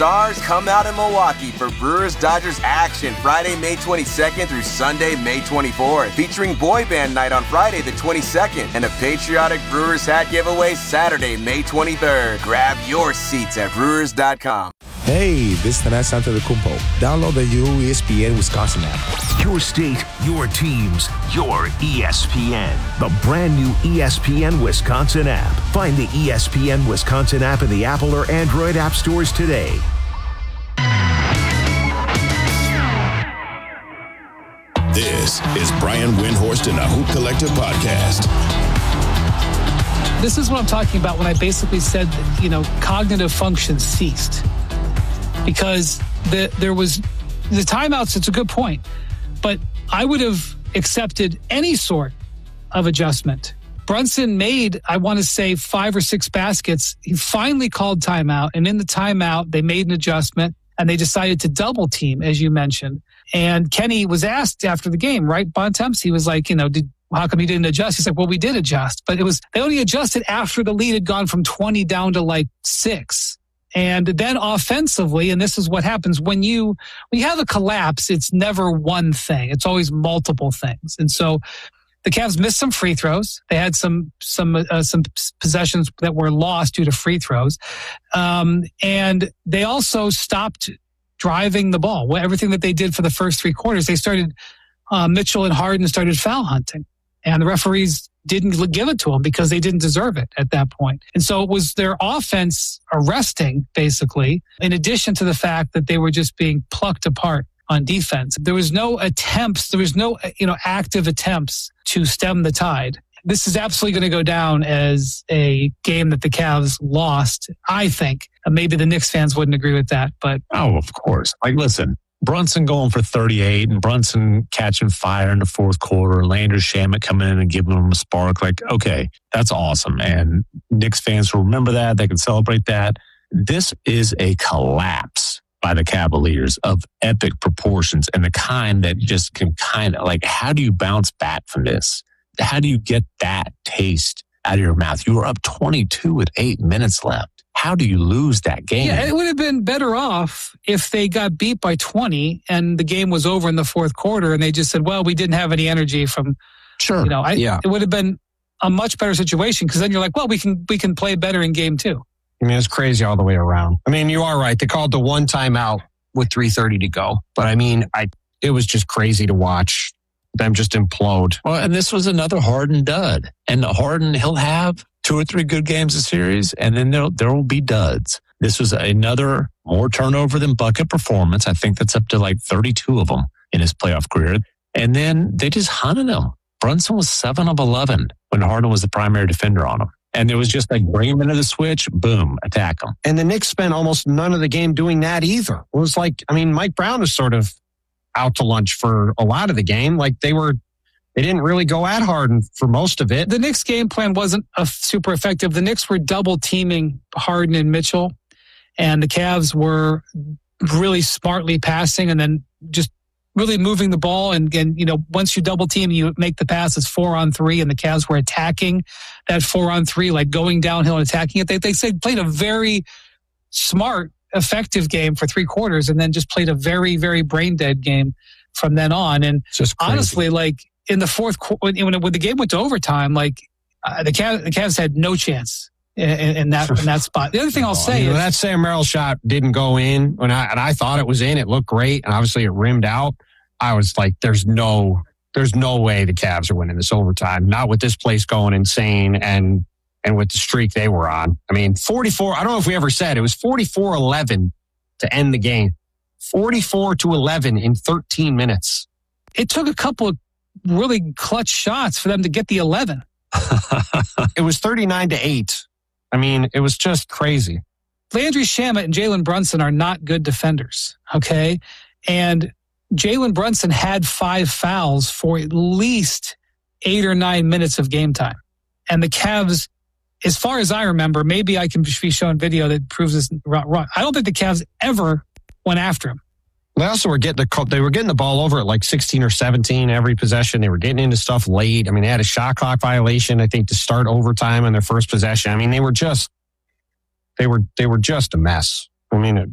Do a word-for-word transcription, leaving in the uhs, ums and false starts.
Stars come out in Milwaukee for Brewers-Dodgers action Friday, May twenty-second through Sunday, May twenty-fourth, featuring Boy Band Night on Friday the twenty-second and a patriotic Brewers hat giveaway Saturday, May twenty-third. Grab your seats at brewers dot com. Hey, this is Tanas Antetokounmpo. Download the new E S P N Wisconsin app. Your state, your teams, your E S P N. The brand new E S P N Wisconsin app. Find the E S P N Wisconsin app in the Apple or Android app stores today. This is Brian Windhorst and the Hoop Collective podcast. This is what I'm talking about when I basically said that, you know, cognitive function ceased. Because the, there was the timeouts, it's a good point. But I would have accepted any sort of adjustment. Brunson made, I want to say, five or six baskets. He finally called timeout. And in the timeout, they made an adjustment and they decided to double team, as you mentioned. And Kenny was asked after the game, right, Bontemps? He was like, you know, did, how come you didn't adjust? He's like, well, we did adjust. But it was, they only adjusted after the lead had gone from twenty down to like six. And then offensively, and this is what happens when you, when you have a collapse, it's never one thing. It's always multiple things. And so the Cavs missed some free throws. They had some some uh, some possessions that were lost due to free throws. Um, and they also stopped driving the ball. Well, everything that they did for the first three quarters, they started, uh, Mitchell and Harden started foul hunting. And the referees didn't give it to them because they didn't deserve it at that point. And so it was their offense arresting, basically, in addition to the fact that they were just being plucked apart on defense. There was no attempts, there was no, you know, active attempts to stem the tide. This is absolutely going to go down as a game that the Cavs lost, I think. Maybe the Knicks fans wouldn't agree with that, but... Oh, of course. Like, listen, Brunson going for thirty-eight and Brunson catching fire in the fourth quarter, Landry Shamet coming in and giving them a spark. Like, okay, that's awesome. And Knicks fans will remember that. They can celebrate that. This is a collapse by the Cavaliers of epic proportions and the kind that just can kind of, like, how do you bounce back from this? How do you get that taste out of your mouth? You were up twenty-two with eight minutes left. How do you lose that game? Yeah, it would have been better off if they got beat by twenty and the game was over in the fourth quarter and they just said, well, we didn't have any energy from, sure. You know, I, yeah. It would have been a much better situation because then you're like, well, we can we can play better in game two. I mean, it's crazy all the way around. I mean, you are right. They called the one timeout with three thirty to go. But I mean, I it was just crazy to watch them just implode. Well, and this was another Harden dud. And Harden, he'll have two or three good games a series, and then there there will be duds. This was another more turnover than bucket performance. I think that's up to like thirty-two of them in his playoff career. And then they just hunted him. Brunson was seven of eleven when Harden was the primary defender on him. And it was just like bring him into the switch, boom, attack him. And the Knicks spent almost none of the game doing that either. It was like, I mean, Mike Brown was sort of out to lunch for a lot of the game. Like they were, they didn't really go at Harden for most of it. The Knicks game plan wasn't a super effective. The Knicks were double teaming Harden and Mitchell, and the Cavs were really smartly passing and then just really moving the ball. And, and you know, once you double team, you make the pass, it's four on three, and the Cavs were attacking that four on three, like going downhill and attacking it. They, they played a very smart, effective game for three quarters and then just played a very, very brain dead game from then on. And just honestly, like in the fourth quarter, when, when the game went to overtime, like uh, the Cavs, the Cavs had no chance in, in that in that spot. The other thing I'll say you know, is that Sam Merrill shot didn't go in when I, and I thought it was in. It looked great, and obviously it rimmed out. I was like, "There's no, there's no way the Cavs are winning this overtime. Not with this place going insane and and with the streak they were on. I mean, forty-four. I don't know if we ever said it was forty-four eleven to end the game. forty-four to eleven in thirteen minutes. It took a couple of really clutch shots for them to get the eleven. It was thirty-nine to eight. I mean, it was just crazy. Landry Shamet and Jalen Brunson are not good defenders, okay? And Jalen Brunson had five fouls for at least eight or nine minutes of game time. And the Cavs, as far as I remember, maybe I can be shown video that proves this wrong. I don't think the Cavs ever went after him. They also were getting the they were getting the ball over at like sixteen or seventeen every possession. They were getting into stuff late. I mean, they had a shot clock violation, I think, to start overtime in their first possession. I mean, they were just they were they were just a mess. I mean,